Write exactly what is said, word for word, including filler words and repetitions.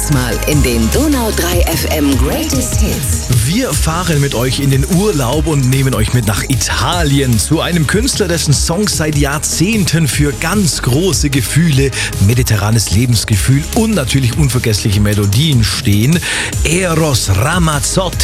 Diesmal in den Donau drei F M Greatest Hits. Wir fahren mit euch in den Urlaub und nehmen euch mit nach Italien zu einem Künstler, dessen Songs seit Jahrzehnten für ganz große Gefühle, mediterranes Lebensgefühl und natürlich unvergessliche Melodien stehen. Eros Ramazzotti.